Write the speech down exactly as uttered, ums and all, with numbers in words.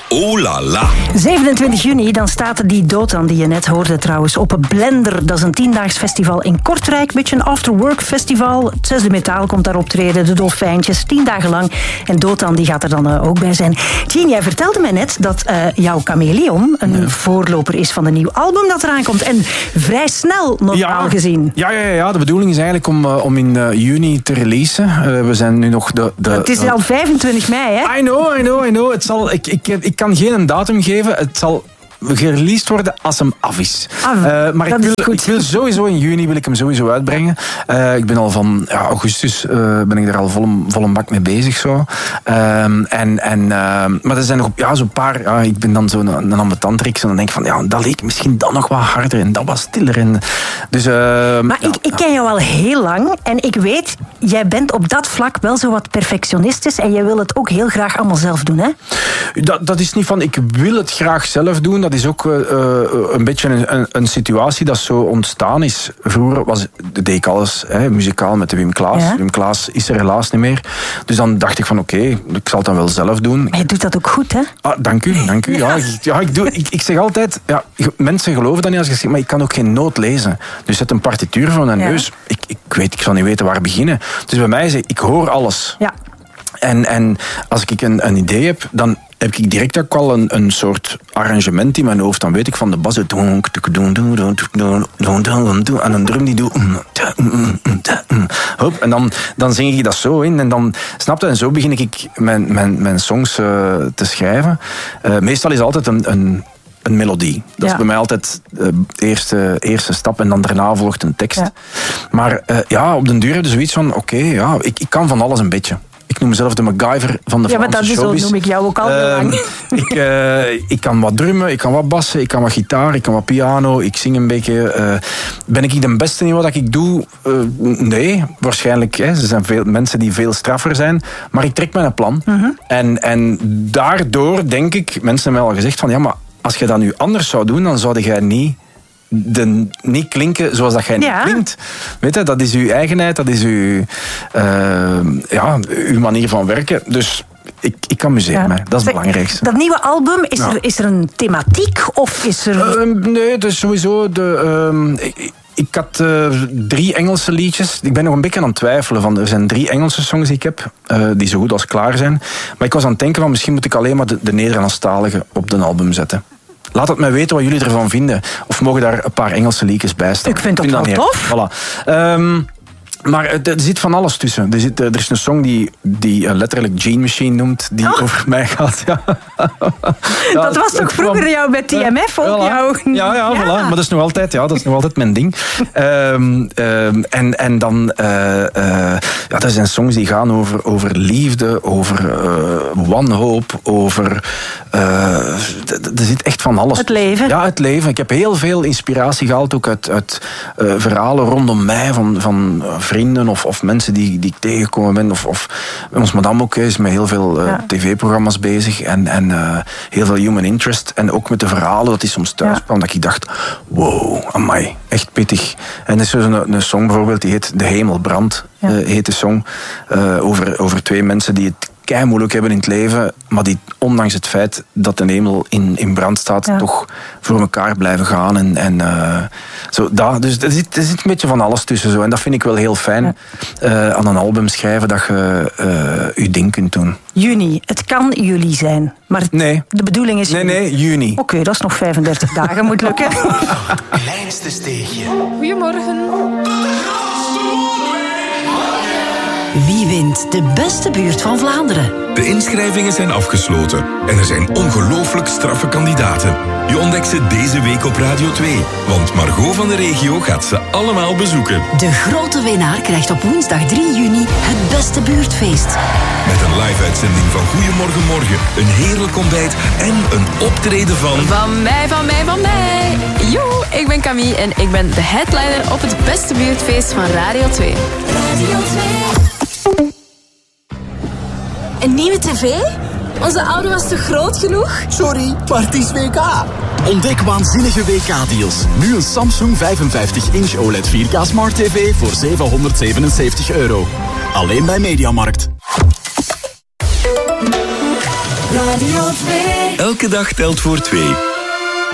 Oh la la. zevenentwintig juni, dan staat die Dotan die je net hoorde trouwens op Blender. Dat is een tiendaags festival in Kortrijk. Beetje een afterwork festival. Het Zesde Metaal komt daar optreden. De Dolfijntjes, tien dagen lang. En Dotan die gaat er dan uh, ook bij zijn. Jean, jij vertelde me net dat uh, jouw Chameleon een ja. voorloper is van een nieuw album dat eraan komt. En vrij snel normaal ja. gezien. Ja, ja, ja, de bedoeling is eigenlijk om, uh, om in uh, juni te releasen. Uh, we zijn nu nog de... de het is uh, al vijfentwintig mei, hè? I know, I know, I know. Het zal, ik, ik, ik kan geen datum geven. Het zal gereleased worden als hem af is. Ah, uh, maar ik wil, ik wil sowieso in juni wil ik hem sowieso uitbrengen. Uh, ik ben al van ja, augustus uh, ben ik daar al vol, vol een bak mee bezig. Zo. Uh, en, en, uh, maar er zijn nog ja, zo'n paar... Ja, ik ben dan zo'n een ambetantrix en dan denk ik van ja, dat leek misschien dan nog wat harder en dat was stiller. En, dus, uh, maar ja, ik, ik ken jou al heel lang en ik weet, jij bent op dat vlak wel zo wat perfectionistisch en jij wil het ook heel graag allemaal zelf doen, hè? Dat, dat is niet van ik wil het graag zelf doen. Dat is ook uh, een beetje een, een, een situatie dat zo ontstaan is. Vroeger was, deed ik alles hè, muzikaal met de Wim Klaas. Ja. Wim Klaas is er helaas niet meer. Dus dan dacht ik van oké, okay, ik zal het dan wel zelf doen. Maar je doet dat ook goed, hè? Ah, dank u, dank u. Ja, ik, ja, ik, doe, ik, ik zeg altijd, ja, mensen geloven dat niet als je zegt, maar ik kan ook geen noot lezen. Dus zet een partituur voor mijn ja. neus. Ik, ik weet, ik zal niet weten waar beginnen. Dus bij mij is ik hoor alles. Ja. En, en als ik een, een idee heb, dan heb ik direct ook al een, een soort arrangement in mijn hoofd. Dan weet ik van de bas. En een drum die doet. Hop, en dan, dan zing ik dat zo in. En dan snap je, en zo begin ik mijn, mijn, mijn songs uh, te schrijven. Uh, meestal is altijd een. een Een melodie. Dat ja. is bij mij altijd de eerste, eerste stap en dan daarna volgt een tekst. Ja. Maar uh, ja, op den duur heb je zoiets van, oké, okay, ja, ik, ik kan van alles een beetje. Ik noem mezelf de MacGyver van de ja, Franse showbiz. Ja, maar dat is zo noem ik jou ook al heel lang. Uh, ik, uh, ik kan wat drummen, ik kan wat bassen, ik kan wat gitaar, ik kan wat piano, ik zing een beetje. Uh, ben ik de beste in wat ik doe? Uh, nee, waarschijnlijk. Hè. Er zijn veel mensen die veel straffer zijn. Maar ik trek mijn plan. Mm-hmm. En, en daardoor denk ik, mensen hebben mij al gezegd van, ja, maar als je dat nu anders zou doen, dan zou jij niet, de, niet klinken zoals dat jij ja. niet klinkt. Weet je, dat is uw eigenheid, dat is uw, uh, ja, uw manier van werken. Dus ik, ik amuseer ja. mij, dat is het belangrijkste. Dat nieuwe album, is, ja. er, is er een thematiek? Of is er... Uh, nee, dus sowieso... De, uh, ik, Ik had uh, drie Engelse liedjes. Ik ben nog een beetje aan het twijfelen. Van, er zijn drie Engelse songs die ik heb, uh, die zo goed als klaar zijn. Maar ik was aan het denken van misschien moet ik alleen maar de, de Nederlandstalige op de album zetten. Laat het mij weten wat jullie ervan vinden. Of mogen daar een paar Engelse liedjes bij staan? Ik vind dat wel tof. Voilà. Um, Maar er zit van alles tussen. Er, zit, er is een song die, die letterlijk Gene Machine noemt, die oh. over mij gaat. Ja. Ja, dat was toch vroeger van, jou bij T M F? Ook voilà. jou? Ja, ja, ja. Voilà. Maar dat is nog altijd, ja, dat is nog altijd mijn ding. um, um, en, en dan... Uh, uh, ja, er zijn songs die gaan over, over liefde, over uh, wanhoop, over... Uh, er zit echt van alles. Het leven. Ja, het leven. Ik heb heel veel inspiratie gehaald ook uit, uit uh, verhalen rondom mij, van, van vrienden of, of mensen die, die ik tegengekomen ben. Of, of ons madame ook is met heel veel uh, ja. tv-programma's bezig en, en uh, heel veel human interest. En ook met de verhalen dat hij soms thuis kwam, ja. dat ik dacht, wow, amai, echt pittig. En er is een, een song bijvoorbeeld, die heet De Hemel brandt, ja. uh, heet de song, uh, over, over twee mensen die het kei moeilijk hebben in het leven, maar die ondanks het feit dat de hemel in, in brand staat, ja. toch voor elkaar blijven gaan. En, en, uh, zo, dat, dus er zit, er zit een beetje van alles tussen. Zo. En dat vind ik wel heel fijn, ja. uh, aan een album schrijven, dat je uh, je ding kunt doen. Juni, het kan juli zijn, maar het, nee. de bedoeling is... Nee, nee, juni. Oké, okay, dat is nog vijfendertig dagen, moet lukken. Kleinste steegje. Goedemorgen. Wie wint de beste buurt van Vlaanderen? De inschrijvingen zijn afgesloten en er zijn ongelooflijk straffe kandidaten. Je ontdekt ze deze week op Radio twee, want Margot van de regio gaat ze allemaal bezoeken. De grote winnaar krijgt op woensdag drie juni het beste buurtfeest. Met een live-uitzending van Goedemorgen Morgen, een heerlijk ontbijt en een optreden van... Van mij, van mij, van mij. Joe, ik ben Camille en ik ben de headliner op het beste buurtfeest van Radio twee. Radio twee. Een nieuwe tv? Onze oude was te groot genoeg? Sorry, maar het is W K. Ontdek waanzinnige W K-deals. Nu een Samsung vijfenvijftig inch O L E D vier K Smart T V voor zevenhonderdzevenenzeventig euro. Alleen bij Mediamarkt. Radio twee. Elke dag telt voor twee.